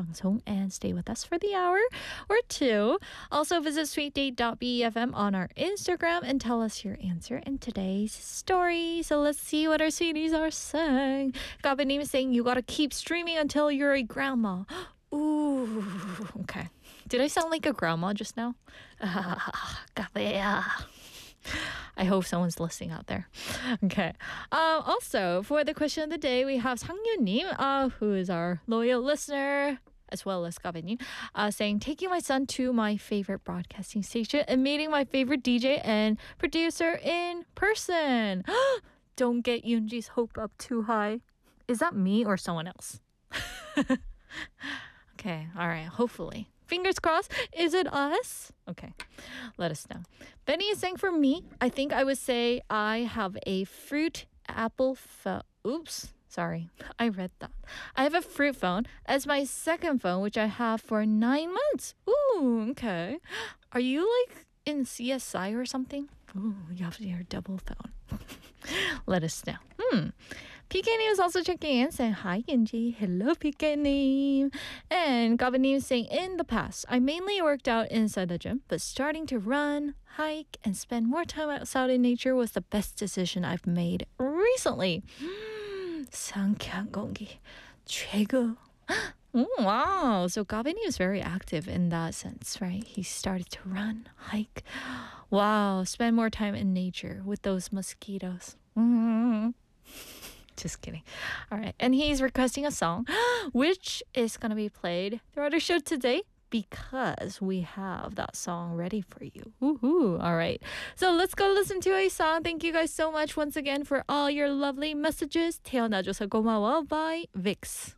방송 and stay with us for the hour or two. Also visit sweetdate.befm on our Instagram and tell us your answer in today's story. So let's see what our sweeties are saying. Gabanim is saying you gotta keep streaming until you're a grandma. Ooh, okay. Did I sound like a grandma just now? Gabea. I hope someone's listening out there. Okay. Also, for the question of the day, we have 상유님, who is our loyal listener, as well as 가베님, saying, taking my son to my favorite broadcasting station and meeting my favorite DJ and producer in person. Don't get Yoonji's hope up too high. Is that me or someone else? Okay, all right, hopefully. Fingers crossed. Is it us? Okay, let us know. Benny is saying for me, I think I would say I have a fruit apple phone. Oops, sorry, I read that. I have a fruit phone as my second phone, which I have for 9 months. Ooh, okay. Are you like in CSI or something? Ooh, you have your double phone. Let us know. PK님 is also checking in, saying, hi, Genji. Hello, PK님. And Gabanim is saying, in the past, I mainly worked out inside the gym, but starting to run, hike, and spend more time outside in nature was the best decision I've made recently. 상쾌한 공기, 최고. Wow. So Gabanim is very active in that sense, right? He started to run, hike. Wow. Spend more time in nature with those mosquitoes. Just kidding. All right. And he's requesting a song, which is going to be played throughout our show today because we have that song ready for you. Woohoo. All right. So let's go listen to a song. Thank you guys so much once again for all your lovely messages. 태어나줘서 고마워 by Vix.